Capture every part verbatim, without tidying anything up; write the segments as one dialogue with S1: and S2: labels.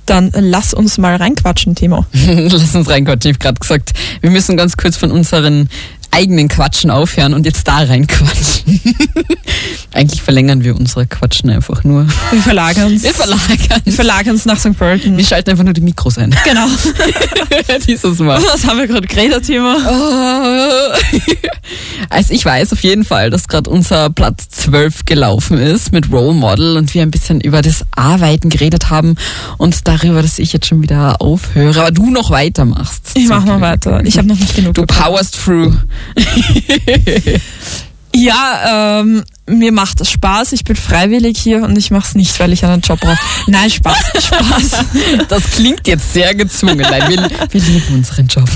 S1: Dann lass uns mal reinquatschen, Timo.
S2: Lass uns reinquatschen. Ich habe gerade gesagt, wir müssen ganz kurz von unseren eigenen Quatschen aufhören und jetzt da reinquatschen. Eigentlich verlängern wir unsere Quatschen einfach nur.
S1: Wir verlagern es.
S2: Wir verlagern
S1: Wir verlagern es nach Sankt Pölten.
S2: Wir schalten einfach nur die Mikros ein.
S1: Genau.
S2: Dieses Mal.
S1: Was haben wir gerade geredet, Timo?
S2: Oh. Also ich weiß auf jeden Fall, dass gerade unser Platz zwölf gelaufen ist mit Role Model und wir ein bisschen über das Arbeiten geredet haben und darüber, dass ich jetzt schon wieder aufhöre, aber du noch weitermachst.
S1: Ich mach mal weiter. Ich habe noch nicht genug
S2: Du
S1: bekommen.
S2: powerst through.
S1: Ja, ähm, mir macht es Spaß. Ich bin freiwillig hier und ich mache es nicht, weil ich einen Job brauche. Nein, Spaß, Spaß.
S2: Das klingt jetzt sehr gezwungen. Nein, wir, wir lieben unseren Job.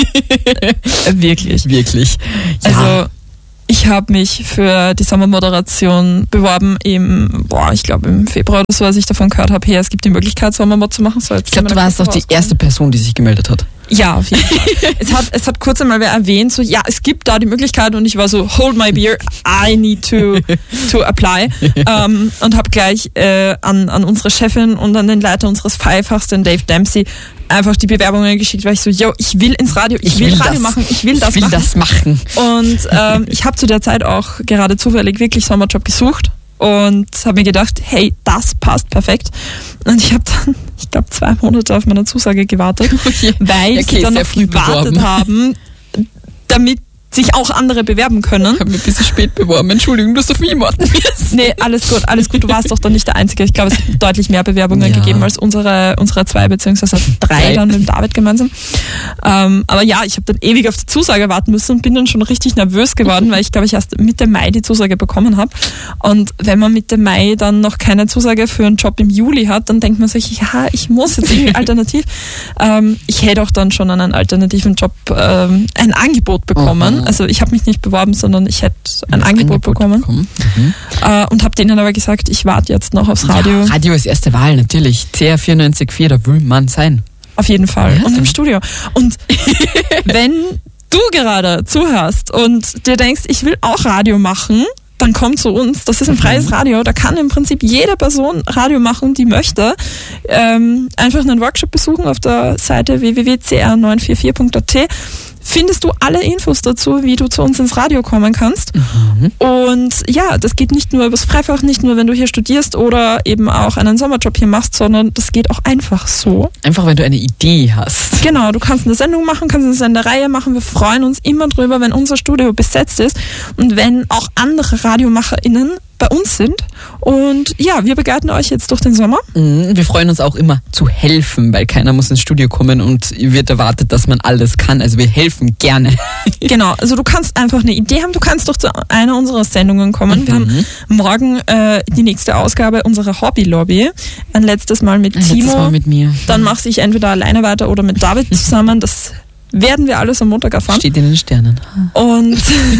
S1: Wirklich.
S2: Wirklich. Ja.
S1: Also ich habe mich für die Sommermoderation beworben im, boah, ich glaube im Februar oder so, als ich davon gehört habe, hey, es gibt die Möglichkeit, Sommermod zu machen. So, jetzt
S2: ich glaube, du warst doch die erste Person, die sich gemeldet hat.
S1: Ja, auf jeden Fall. es, hat, es hat kurz einmal wer erwähnt, so, ja, es gibt da die Möglichkeit und ich war so, hold my beer, I need to, to apply. ähm, und habe gleich äh, an, an unsere Chefin und an den Leiter unseres Pfeifachs, den Dave Dempsey, einfach die Bewerbungen geschickt, weil ich so, yo, ich will ins Radio, ich, ich will, will Radio das. machen, ich will das
S2: ich will
S1: machen.
S2: das machen.
S1: Und ähm, ich habe zu der Zeit auch gerade zufällig wirklich Sommerjob gesucht und habe mir gedacht, hey, das passt perfekt. Und ich habe dann, ich glaube, zwei Monate auf meine Zusage gewartet, weil okay, sie dann noch gewartet haben, damit sich auch andere bewerben können.
S2: Ich habe mich ein bisschen spät beworben. Entschuldigung, dass du auf mich warten wirst.
S1: Nee, alles gut, alles gut. Du warst doch dann nicht der Einzige. Ich glaube, es hat deutlich mehr Bewerbungen ja. gegeben als unsere, unsere zwei, beziehungsweise drei, drei. dann mit dem David gemeinsam. Ähm, aber ja, ich habe dann ewig auf die Zusage warten müssen und bin dann schon richtig nervös geworden, weil ich glaube, ich erst Mitte Mai die Zusage bekommen habe. Und wenn man Mitte Mai dann noch keine Zusage für einen Job im Juli hat, dann denkt man sich, ja, ich muss jetzt irgendwie alternativ. Ähm, ich hätte auch dann schon einen alternativen Job, ähm, ein Angebot bekommen. Mhm. Also ich habe mich nicht beworben, sondern ich hätte ein Angebot, Angebot bekommen, bekommen. Mhm. Äh, und habe denen aber gesagt, ich warte jetzt noch aufs Radio.
S2: Ja, Radio ist erste Wahl, natürlich. C R vierundneunzig Komma vier, da will man sein.
S1: Auf jeden Fall. Ja. Und im Studio. Und wenn du gerade zuhörst und dir denkst, ich will auch Radio machen, dann komm zu uns. Das ist ein freies Radio. Da kann im Prinzip jede Person Radio machen, die möchte. Ähm, einfach einen Workshop besuchen auf der Seite w w w punkt c r neun vier vier punkt a t. Findest du alle Infos dazu, wie du zu uns ins Radio kommen kannst. Mhm. Und ja, das geht nicht nur übers Freifach, nicht nur, wenn du hier studierst oder eben auch einen Sommerjob hier machst, sondern das geht auch einfach so.
S2: Einfach, wenn du eine Idee hast.
S1: Genau, du kannst eine Sendung machen, kannst eine Sendereihe machen. Wir freuen uns immer drüber, wenn unser Studio besetzt ist und wenn auch andere RadiomacherInnen bei uns sind. Und ja, wir begleiten euch jetzt durch den Sommer.
S2: Wir freuen uns auch immer zu helfen, weil keiner muss ins Studio kommen und wird erwartet, dass man alles kann. Also wir helfen gerne.
S1: Genau, also du kannst einfach eine Idee haben, du kannst doch zu einer unserer Sendungen kommen. Mhm. Wir haben morgen äh, die nächste Ausgabe unserer Hobby-Lobby. Ein letztes Mal mit
S2: Ein
S1: Timo.
S2: Letztes Mal mit mir.
S1: Dann mache ich entweder alleine weiter oder mit David zusammen. Das werden wir alles am Montag erfahren.
S2: Steht in den Sternen.
S1: Und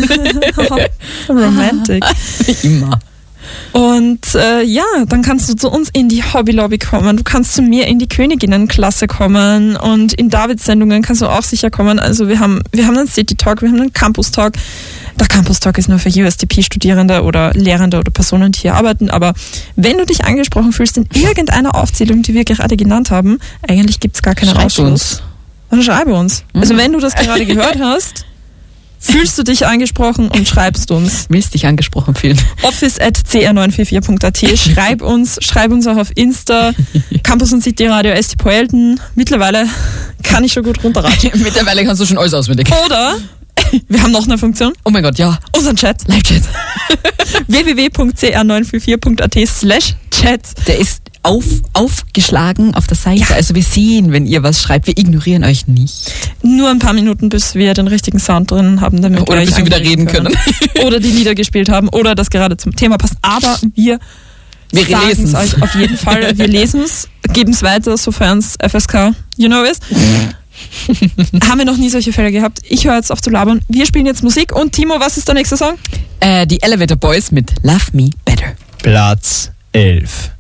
S1: Romantic.
S2: Immer.
S1: Und äh, ja, dann kannst du zu uns in die Hobby-Lobby kommen. Du kannst zu mir in die Königinnenklasse kommen und in Davids Sendungen kannst du auch sicher kommen. Also wir haben wir haben einen City Talk, wir haben einen Campus Talk. Der Campus Talk ist nur für U S D P-Studierende oder Lehrende oder Personen, die hier arbeiten. Aber wenn du dich angesprochen fühlst in irgendeiner Aufzählung, die wir gerade genannt haben, eigentlich gibt es gar keinen
S2: Schreib
S1: Ausschluss.
S2: Uns.
S1: Dann schreibe uns. Mhm. Also wenn du das gerade gehört hast, fühlst du dich angesprochen und schreibst uns.
S2: Willst dich angesprochen fühlen?
S1: office at c r neun vier vier punkt a t. Schreib uns, schreib uns auch auf Insta. Campus und City Radio S T Poelten. Mittlerweile kann ich schon gut runterraten.
S2: Mittlerweile kannst du schon alles auswendig.
S1: Oder wir haben noch eine Funktion.
S2: Oh mein Gott, ja.
S1: Unseren Chat.
S2: Live-Chat.
S1: w w w punkt c r neun vier vier punkt a t slash chat.
S2: Der ist auf, aufgeschlagen auf der Seite.
S1: Ja.
S2: Also wir sehen, wenn ihr was schreibt. Wir ignorieren euch nicht.
S1: Nur ein paar Minuten, bis wir den richtigen Sound drin haben, damit
S2: Oder
S1: wir
S2: bis wir wieder reden können.
S1: können. Oder die Lieder gespielt haben. Oder das gerade zum Thema passt. Aber wir,
S2: wir
S1: sagen es euch auf jeden Fall. Wir lesen es, geben es weiter, sofern es F S K, you know ist. Haben wir noch nie solche Fälle gehabt. Ich höre jetzt auf zu labern. Wir spielen jetzt Musik. Und Timo, was ist der nächste Song?
S2: Äh, die Elevator Boys mit Love Me Better.
S3: Platz elf.